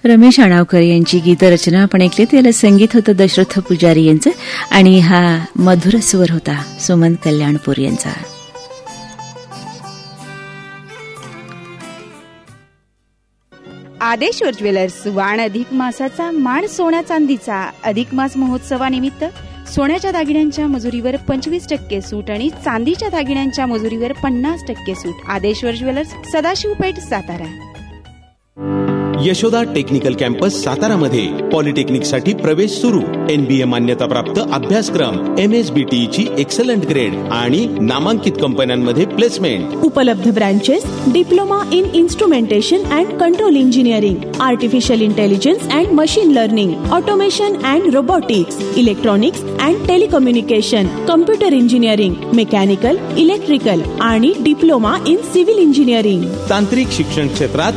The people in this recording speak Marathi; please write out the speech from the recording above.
रमेश अणावकर यांची गीतरचना आपण ऐकली. त्याला संगीत होतं दशरथ पुजारी यांचं आणि हा मधुर स्वर होता सुमन कल्याणपूर यांचा. आदेश्वर ज्वेलर्स वाण अधिक मासाचा मान सोन्या चांदीचा. अधिक मास महोत्सवानिमित्त सोन्याच्या दागिन्यांच्या मजुरीवर 25% सूट आणि चांदीच्या दागिन्यांच्या मजुरीवर 50% सूट. आदेश्वर ज्वेलर्स, सदाशिव पेठ, सातारा. यशोदा टेक्निकल कॅम्पस सातारामध्ये पॉलिटेक्निकसाठी प्रवेश सुरू. NBA मान्यताप्राप्त अभ्यासक्रम, MSBTची एक्सलंट ग्रेड आणि नामांकित कंपन्यांमध्ये प्लेसमेंट. उपलब्ध branches: diploma in instrumentation and control engineering, artificial intelligence and machine learning, automation and robotics, electronics and telecommunication, computer engineering, mechanical, electrical आणि डिप्लोमा इन सिव्हिल इंजिनिअरिंग. तांत्रिक शिक्षण क्षेत्रात